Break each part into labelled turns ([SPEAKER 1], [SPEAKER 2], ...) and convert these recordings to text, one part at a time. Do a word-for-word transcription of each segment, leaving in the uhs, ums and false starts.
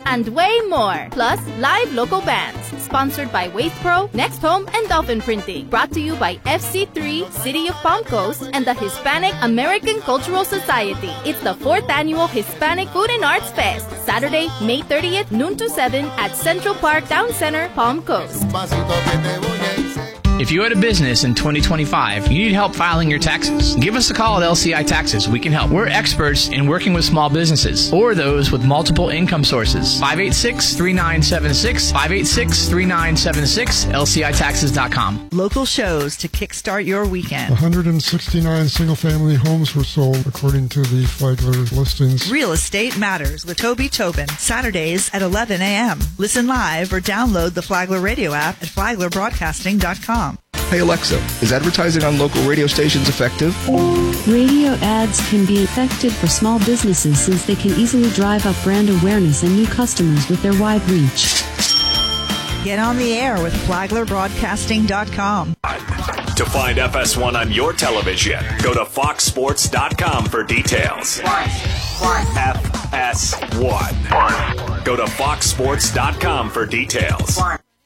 [SPEAKER 1] and way more. Plus, live local bands. Sponsored by Waste Pro, Next Home, and Dolphin Printing. Brought to you by F C three, City of Palm Coast, and the Hispanic American Cultural Society. It's the fourth annual Hispanic Food and Arts Fest. Saturday, May thirtieth, noon to seven at Central Park Town Center, Palm Coast.
[SPEAKER 2] If you had a business in twenty twenty-five, you need help filing your taxes, give us a call at L C I Taxes. We can help. We're experts in working with small businesses or those with multiple income sources. five eight six, three nine seven six, five eight six, three nine seven six, L C I taxes dot com.
[SPEAKER 3] Local shows to kickstart your weekend.
[SPEAKER 4] one hundred sixty-nine single-family homes were sold, according to the Flagler listings.
[SPEAKER 3] Real Estate Matters with Toby Tobin. Saturdays at eleven a.m. Listen live or download the Flagler radio app at flagler broadcasting dot com.
[SPEAKER 5] Hey Alexa, is advertising on local radio stations effective?
[SPEAKER 6] Radio ads can be effective for small businesses since they can easily drive up brand awareness and new customers with their wide reach.
[SPEAKER 3] Get on the air with flagler broadcasting dot com.
[SPEAKER 7] To find F S one on your television, go to fox sports dot com for details. F S one. Go to fox sports dot com for details.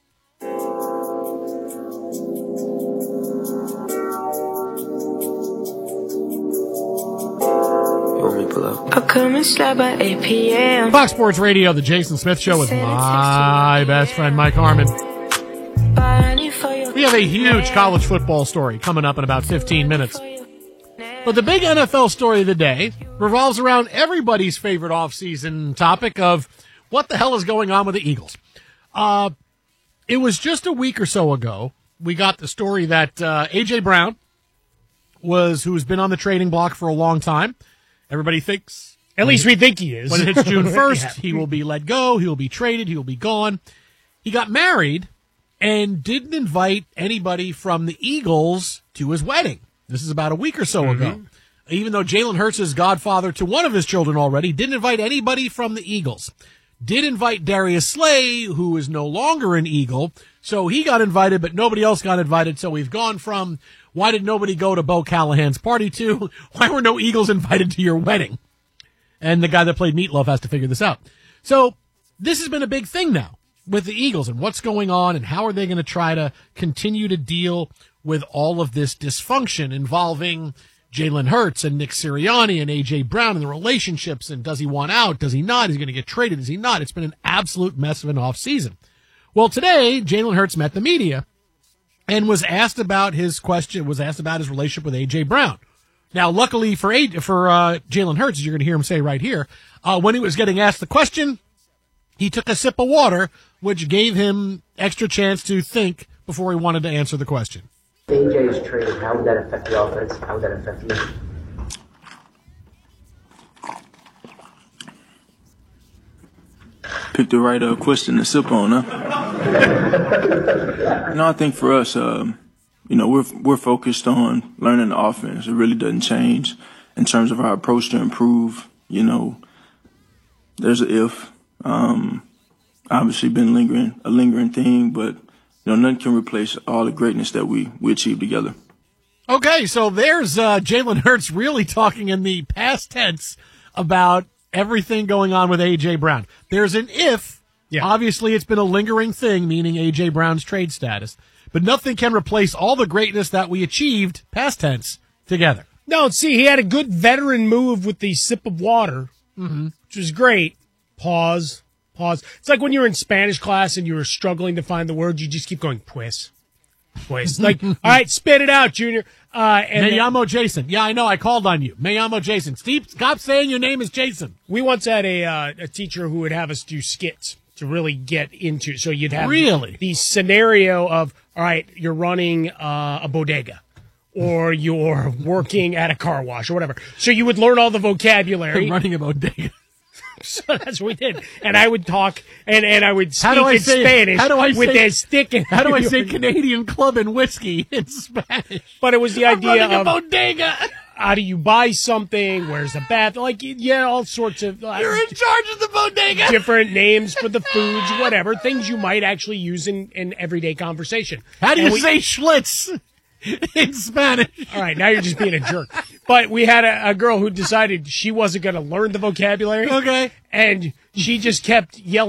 [SPEAKER 8] I'll come and slide by eight p.m.
[SPEAKER 9] Fox Sports Radio, the Jason Smith Show with my best friend, Mike Harmon. We have a huge college football story coming up in about fifteen minutes. But the big N F L story of the day revolves around everybody's favorite offseason topic of what the hell is going on with the Eagles. Uh, it was just a week or so ago, we got the story that uh, A J. Brown, was who's been on the trading block for a long time. Everybody thinks,
[SPEAKER 10] at least we think he is.
[SPEAKER 9] When it hits June first,
[SPEAKER 10] yeah.
[SPEAKER 9] he will be let go. He will be traded. He will be gone. He got married and didn't invite anybody from the Eagles to his wedding. This is about a week or so mm-hmm. ago. Even though Jalen Hurts is godfather to one of his children already, didn't invite anybody from the Eagles. Did invite Darius Slay, who is no longer an Eagle. So he got invited, but nobody else got invited. So we've gone from, why did nobody go to Bo Callahan's party to, why were no Eagles invited to your wedding? And the guy that played Meatloaf has to figure this out. So this has been a big thing now with the Eagles and what's going on and how are they going to try to continue to deal with all of this dysfunction involving Jalen Hurts and Nick Sirianni and A J. Brown and the relationships, and does he want out? Does he not? Is he going to get traded? Is he not? It's been an absolute mess of an offseason. Well, today, Jalen Hurts met the media and was asked about his question, was asked about his relationship with A J. Brown. Now, luckily for A- for uh, Jalen Hurts, as you're going to hear him say right here, uh, when he was getting asked the question, he took a sip of water, which gave him extra chance to think before he wanted to answer the question.
[SPEAKER 11] A J is traded. How would that affect the offense? How would that affect you?
[SPEAKER 12] Pick the right uh, question to sip on, huh? No, I think for us, um, you know, we're we're focused on learning the offense. It really doesn't change in terms of our approach to improve. You know, there's an if. Um, obviously, been lingering a lingering thing, but you know, nothing can replace all the greatness that we we achieved together.
[SPEAKER 9] Okay, so there's uh, Jalen Hurts really talking in the past tense about everything going on with A J. Brown. There's an if. Yeah. Obviously, it's been a lingering thing, meaning A J. Brown's trade status. But nothing can replace all the greatness that we achieved, past tense, together.
[SPEAKER 10] No, see, he had a good veteran move with the sip of water,
[SPEAKER 9] mm-hmm.
[SPEAKER 10] which was great. Pause. Pause. It's like when you were in Spanish class and you were struggling to find the word, you just keep going, pues. Pues. Like, all right, spit it out, Junior. Uh, and
[SPEAKER 9] Me llamo Jason. Yeah, I know. I called on you. Me llamo Jason. Steve, stop saying your name is Jason.
[SPEAKER 10] We once had a uh, a teacher who would have us do skits to really get into. So you'd have
[SPEAKER 9] really?
[SPEAKER 10] the scenario of, all right, you're running uh, a bodega or you're working at a car wash or whatever. So you would learn all the vocabulary.
[SPEAKER 9] Running a bodega.
[SPEAKER 10] So that's what we did. And I would talk, and, and I would speak
[SPEAKER 9] how do I
[SPEAKER 10] in
[SPEAKER 9] say,
[SPEAKER 10] Spanish
[SPEAKER 9] how do I
[SPEAKER 10] with
[SPEAKER 9] say,
[SPEAKER 10] a stick. In
[SPEAKER 9] how do I say Canadian club and whiskey in Spanish?
[SPEAKER 10] But it was the
[SPEAKER 9] I'm
[SPEAKER 10] idea
[SPEAKER 9] running
[SPEAKER 10] of
[SPEAKER 9] a bodega.
[SPEAKER 10] How do you buy something? Where's the bath? Like, yeah, all sorts of. Uh,
[SPEAKER 9] You're in charge of the bodega.
[SPEAKER 10] Different names for the foods, whatever. Things you might actually use in, in everyday conversation.
[SPEAKER 9] How do
[SPEAKER 10] and
[SPEAKER 9] you
[SPEAKER 10] we,
[SPEAKER 9] say Schlitz in Spanish?
[SPEAKER 10] All right, now you're just being a jerk. But we had a, a girl who decided she wasn't going to learn the vocabulary.
[SPEAKER 9] Okay.
[SPEAKER 10] And she just kept yelling.